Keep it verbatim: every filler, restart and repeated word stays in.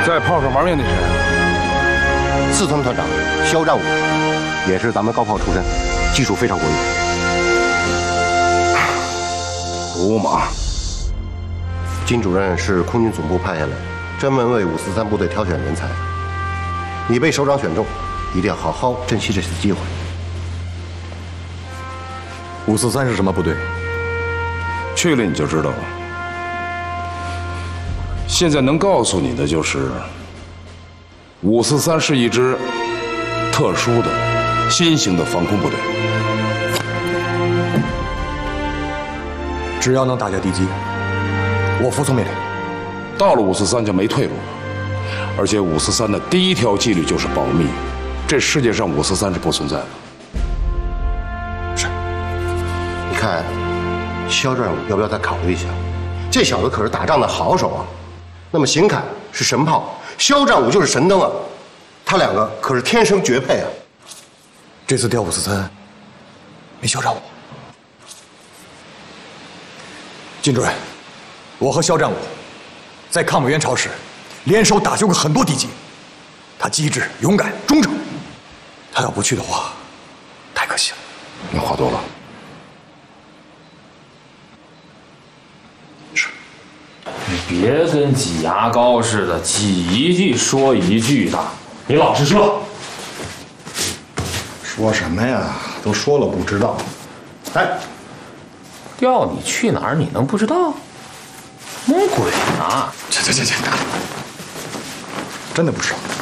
在炮上玩命的谁？ 四团团长肖战武，也是咱们高炮出身，技术非常过硬。 鲁莽。 金主任是空军总部派下来，专门为五四三部队挑选人才。你被首长选中，一定要好好珍惜这次机会。 五四三是什么部队？ 去了你就知道了。现在能告诉你的就是，五四三是一支特殊的、新型的防空部队。 只要能打下敌机，我服从命令。 到了五四三就没退路了，而且五四三的第一条纪律就是保密，这世界上五四三是不存在的。 是，你看，肖战武要不要再考虑一下？这小子可是打仗的好手啊。那么邢凯是神炮，肖战武就是神灯啊，他两个可是天生绝配啊。 这次调五四三，没肖战武。金主任，我和肖战武在抗美援朝时联手打救过很多敌机，他机智、勇敢、忠诚。他要不去的话，太可惜了。 你话多了。 是。 你别跟挤牙膏似的，挤一句说一句的，你老实说。 说什么呀？都说了不知道。哎， 调你去哪儿，你能不知道？蒙鬼呢？ 去去去去，真的不知道。